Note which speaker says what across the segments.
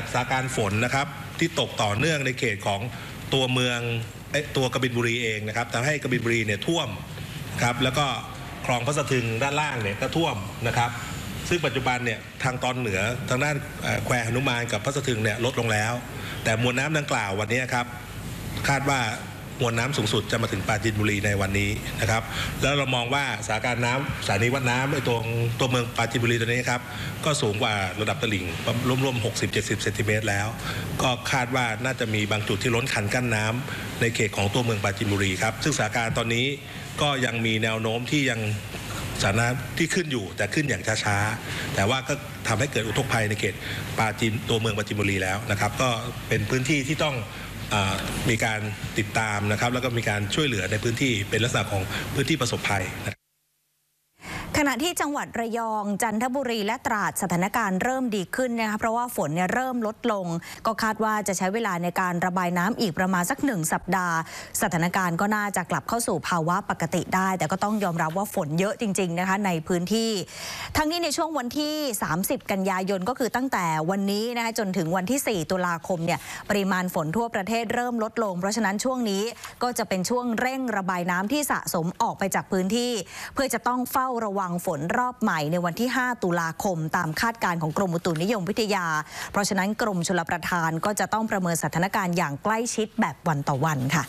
Speaker 1: สถานการณ์ฝนนะครับที่ตกต่อเนื่องในเขตของตัวเมืองตัวกบินบุรีเองนะครับทำให้กบินบุรีเนี่ยท่วมครับแล้วก็คลองพระสะทึงด้านล่างเนี่ยก็ท่วมนะครับซึ่งปัจจุบันเนี่ยทางตอนเหนือทางด้านแควหนุมานกับพระสะทึงเนี่ยลดลงแล้วแต่มวลน้ำดังกล่าววันนี้ครับคาดว่ามวลน้ำสูงสุดจะมาถึงปราจีนบุรีในวันนี้นะครับแล้วเรามองว่าสถานการณ์น้ำสถานีวัดน้ำในตัวเมืองปราจีนบุรีตัวนี้ครับก็สูงกว่าระดับตลิ่งรวมๆ60-70 เซนติเมตรแล้วก็คาดว่าน่าจะมีบางจุดที่ล้นคันกั้นน้ำในเขตของตัวเมืองปราจีนบุรีครับซึ่งสถานการณ์ตอนนี้ก็ยังมีแนวโน้มที่ยังสถานะที่ขึ้นอยู่แต่ขึ้นอย่างช้าๆแต่ว่าก็ทำให้เกิดอุทกภัยในเขตตัวเมืองปราจีนบุรีแล้วนะครับก็เป็นพื้นที่ที่ต้องมีการติดตามนะครับแล้วก็มีการช่วยเหลือในพื้นที่เป็นลักษณะของพื้นที่ประสบภัย
Speaker 2: ขณะที่จังหวัดระยองจันทบุรีและตราดสถานการณ์เริ่มดีขึ้นนะคะเพราะว่าฝนเริ่มลดลงก็คาดว่าจะใช้เวลาในการระบายน้ำอีกประมาณสัก1 สัปดาห์สถานการณ์ก็น่าจะกลับเข้าสู่ภาวะปกติได้แต่ก็ต้องยอมรับว่าฝนเยอะจริงๆนะคะในพื้นที่ทั้งนี้ในช่วงวันที่30 กันยายนก็คือตั้งแต่วันนี้นะคะจนถึงวันที่4 ตุลาคมเนี่ยปริมาณฝนทั่วประเทศเริ่มลดลงเพราะฉะนั้นช่วงนี้ก็จะเป็นช่วงเร่งระบายน้ำที่สะสมออกไปจากพื้นที่เพื่อจะต้องเฝ้าระวังฝนรอบใหม่ในวันที่5 ตุลาคมตามคาดการณ์ของกรมอุตุนิยมวิทยาเพราะฉะนั้นกรมชลประทานก็จะต้องประเมินสถานการณ์อย่างใกล้ชิดแบบวันต่อวันค่ะ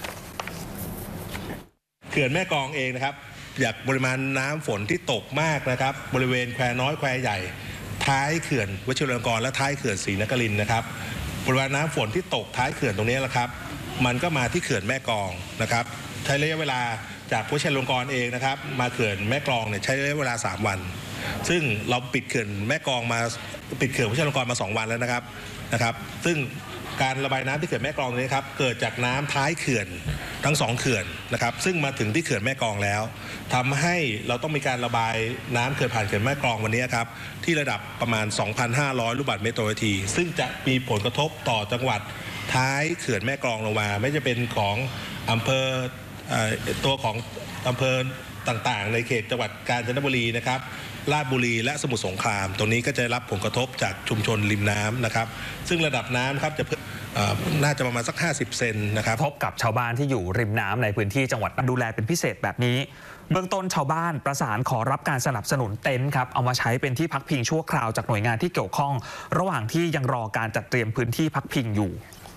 Speaker 1: เขื่อนแม่กลองเองนะครับจากปริมาณน้ำฝนที่ตกมากนะครับบริเวณแควน้อยแควใหญ่ท้ายเขื่อนวชิรลงกรณ์และท้ายเขื่อนศรีนครินทร์นะครับปริมาณน้ำฝนที่ตกท้ายเขื่อนตรงนี้แหละครับมันก็มาที่เขื่อนแม่กลองนะครับใช้ระยะเวลาจากวชิรลงกรณ์เองนะครับมาเขื่อนแม่กลองเนี่ยใช้ระยะเวลา3 วันซึ่งเราปิดเขื่อนแม่กลองมาปิดเขื่อนวชิรลงกรณ์มา2 วันแล้วนะครับซึ่งการระบายน้ำที่เขื่อนแม่กลองนี้ครับเกิดจากน้ำท้ายเขื่อนทั้ง2 เขื่อนนะครับซึ่งมาถึงที่เขื่อนแม่กลองแล้วทำให้เราต้องมีการระบายน้ำเขื่อนผ่านเขื่อนแม่กลองวันนี้ครับที่ระดับประมาณ 2,500 ลูกบาศก์เมตรต่อนาทีซึ่งจะมีผลกระทบต่อจังหวัดท้ายเขื่อนแม่กลองลงมาไม่จะเป็นของอำเภอตัวของอำเภอต่างๆในเขตจังหวัดกาญจนบุรีนะครับราชบุรีและสมุทรสงครามตรงนี้ก็จะรับผลกระทบจากชุมชนริมน้ำนะครับซึ่งระดับน้ำครับจะน่าจะประมาณสัก50 เซนนะครับ
Speaker 3: พบกับชาวบ้านที่อยู่ริมน้ำในพื้นที่จังหวัดดูแลเป็นพิเศษแบบนี้เบื้องต้นชาวบ้านประสานขอรับการสนับสนุนเต็นท์ครับเอามาใช้เป็นที่พักพิงชั่วคราวจากหน่วยงานที่เกี่ยวข้องระหว่างที่ยังรอการจัดเตรียมพื้นที่พักพิงอยู่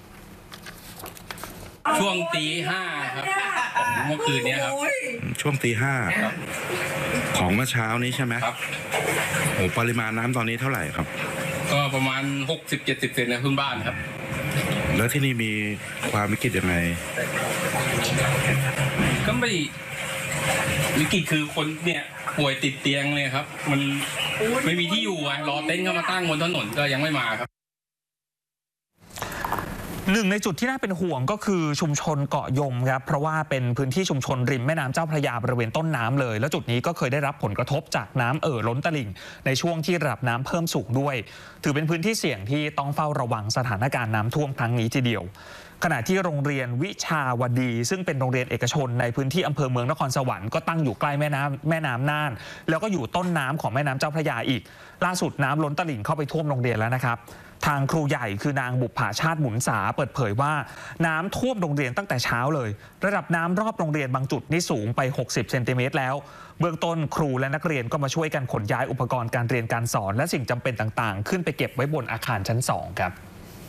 Speaker 4: ช่วงตี 5ครับเมื่อคืนนี้ครับ
Speaker 5: ช่วงตี 5ของเมื่อเช้านี้ใช่ไหมครับโอ้ปริมาณน้ำตอนนี้เท่าไหร่ครับ
Speaker 4: ก็ประมาณ60-70 เซนในพื้นบ้านครับ
Speaker 5: แล้วที่นี่มีความวิกฤตยังไง
Speaker 4: ก็ไม่วิกฤตคือคนเนี่ยป่วยติดเตียงเลยครับมันไม่มีที่อยู่รอเต็นท์เข้ามาตั้งบนถนนก็ยังไม่มาครับ
Speaker 3: หนึ่งในจุดที่น่าเป็นห่วงก็คือชุมชนเกาะยมครับเพราะว่าเป็นพื้นที่ชุมชนริมแม่น้ำเจ้าพระยาบริเวณต้นน้ำเลยแล้วจุดนี้ก็เคยได้รับผลกระทบจากน้ำล้นตลิ่งในช่วงที่ระดับน้ำเพิ่มสูงด้วยถือเป็นพื้นที่เสี่ยงที่ต้องเฝ้าระวังสถานการณ์น้ำท่วมครั้งนี้ทีเดียวขณะที่โรงเรียนวิชาวดีซึ่งเป็นโรงเรียนเอกชนในพื้นที่อำเภอเมืองนครสวรรค์ก็ตั้งอยู่ใกล้แม่น้ำน่านแล้วก็อยู่ต้นน้ำของแม่น้ำเจ้าพระยาอีกล่าสุดน้ำล้นตลิ่งเข้าไปท่วมโรงเรียนแล้วนะครับทางครูใหญ่คือนางบุภาชาติหมุนสาเปิดเผยว่าน้ำท่วมโรงเรียนตั้งแต่เช้าเลยระดับน้ำรอบโรงเรียนบางจุดนี่สูงไป60 เซนติเมตรแล้วเบื้องต้นครูและนักเรียนก็มาช่วยกันขนย้ายอุปกรณ์การเรียนการสอนและสิ่งจำเป็นต่างๆขึ้นไปเก็บไว้บนอาคารชั้น2ครับ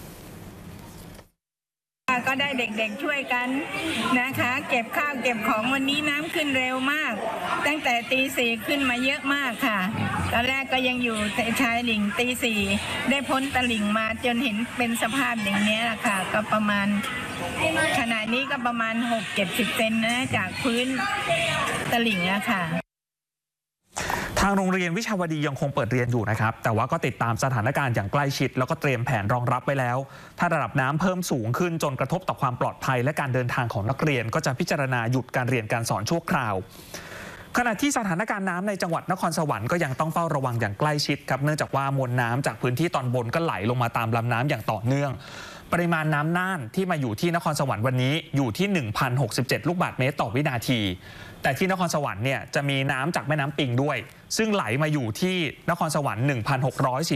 Speaker 6: ก็ได้เด็กๆช่วยกันนะคะเก็บข้าวเก็บของวันนี้น้ำขึ้นเร็วมากตั้งแต่ตี 4ขึ้นมาเยอะมากค่ะตอนแรกก็ยังอยู่ชายหลิ่งตี 4ได้พ้นตลิ่งมาจนเห็นเป็นสภาพอย่างนี้แหละค่ะก็ประมาณขณะนี้ก็ประมาณ60-70 เซนนะจากพื้นตลิ่งอะค่ะ
Speaker 3: ทางโรงเรียนวิชาวดียังคงเปิดเรียนอยู่นะครับแต่ว่าก็ติดตามสถานการณ์อย่างใกล้ชิดแล้วก็เตรียมแผนรองรับไว้แล้วถ้าระดับน้ำเพิ่มสูงขึ้นจนกระทบต่อความปลอดภัยและการเดินทางของนักเรียนก็จะพิจารณาหยุดการเรียนการสอนชั่วคราวขณะที่สถานการณ์น้ำในจังหวัดนครสวรรค์ก็ยังต้องเฝ้าระวังอย่างใกล้ชิดครับเนื่องจากว่ามวลน้ำจากพื้นที่ตอนบนก็ไหลลงมาตามลำน้ำอย่างต่อเนื่องปริมาณน้ำน่านที่มาอยู่ที่นครสวรรค์วันนี้อยู่ที่ 1,067 ลูกบาศก์เมตรต่อวินาทีแต่ที่นครสวรรค์เนี่ยจะมีน้ำจากแม่น้ำปิงด้วยซึ่งไหลมาอยู่ที่นครสวรรค์ 1,640